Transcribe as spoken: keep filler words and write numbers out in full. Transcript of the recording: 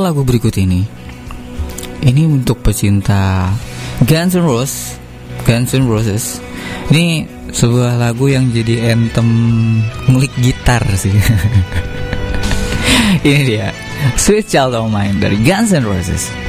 lagu berikut ini, ini untuk pecinta Guns N' Roses. Guns N' Roses. Ini sebuah lagu yang jadi anthem ngulik gitar sih. Ini dia, Sweet Child O' Mine dari Guns N' Roses.